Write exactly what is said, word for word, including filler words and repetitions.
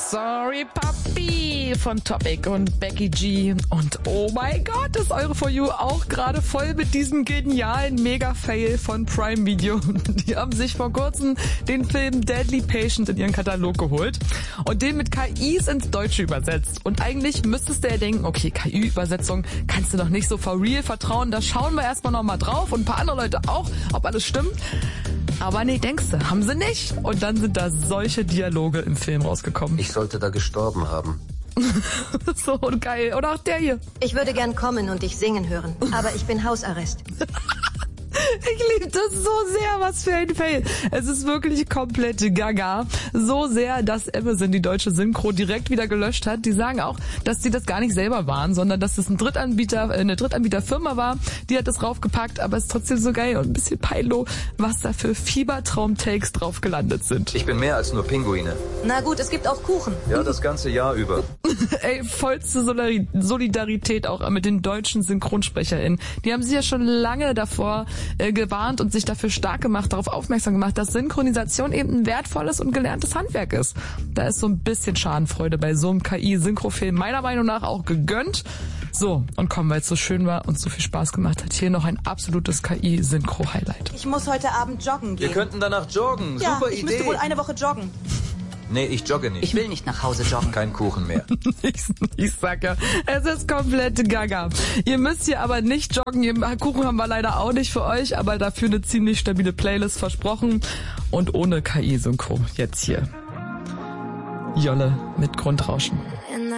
Sorry Papi von Topic und Becky G. Und oh mein Gott, ist eure For You auch gerade voll mit diesem genialen Mega-Fail von Prime Video. Die haben sich vor kurzem den Film Deadly Patient in ihren Katalog geholt und den mit K Is ins Deutsche übersetzt. Und eigentlich müsstest du ja denken, okay, K I-Übersetzung kannst du doch nicht so for real vertrauen. Da schauen wir erstmal nochmal drauf und ein paar andere Leute auch, ob alles stimmt. Aber nee, denkst du, haben sie nicht. Und dann sind da solche Dialoge im Film rausgekommen. Ich sollte da gestorben haben. So geil. Oder auch der hier. Ich würde gern kommen und dich singen hören, aber ich bin Hausarrest. Ich liebe das so sehr, was für ein Fail. Es ist wirklich komplett gaga. So sehr, dass Amazon die deutsche Synchro direkt wieder gelöscht hat. Die sagen auch, dass sie das gar nicht selber waren, sondern dass es ein Drittanbieter, eine Drittanbieterfirma war, die hat das raufgepackt, aber es ist trotzdem so geil und ein bisschen peinlich, was da für Fiebertraum-Takes drauf gelandet sind. Ich bin mehr als nur Pinguine. Na gut, es gibt auch Kuchen. Ja, das ganze Jahr über. Ey, vollste Solidarität auch mit den deutschen SynchronsprecherInnen. Die haben sich ja schon lange davor äh, gewarnt und sich dafür stark gemacht, darauf aufmerksam gemacht, dass Synchronisation eben ein wertvolles und gelerntes Handwerk ist. Da ist so ein bisschen Schadenfreude bei so einem K I-Synchrofilm meiner Meinung nach auch gegönnt. So, und kommen, weil es so schön war und so viel Spaß gemacht hat, hier noch ein absolutes K I-Synchro-Highlight. Ich muss heute Abend joggen gehen. Wir könnten danach joggen. Ja, Super ich Idee. müsste wohl eine Woche joggen. Nee, ich jogge nicht. Ich will nicht nach Hause joggen. Kein Kuchen mehr. Ich, ich sag ja, es ist komplett gaga. Ihr müsst hier aber nicht joggen. Ihr, Kuchen haben wir leider auch nicht für euch, aber dafür eine ziemlich stabile Playlist versprochen. Und ohne K I-Synchro. Jetzt hier. Jolle mit Grundrauschen. In